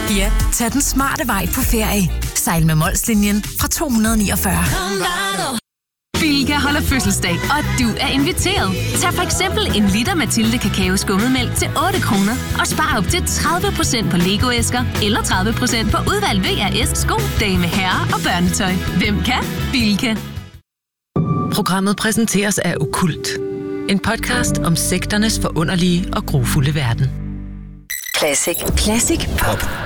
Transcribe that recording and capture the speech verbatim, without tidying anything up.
Ja, tag den smarte vej på ferie. Sejl med Molslinjen fra to hundrede og niogfyrre. Bilka holder fødselsdag, og du er inviteret. Tag for eksempel en liter Mathilde Kakao skummetmælk til otte kroner og spar op til tredive procent på Lego-æsker eller tredive procent på udvalgt V R S, sko, dame, herre og børnetøj. Hvem kan? Bilka. Programmet præsenteres af Okkult. En podcast om sekternes forunderlige og grufulde verden. Classic. Classic Pop.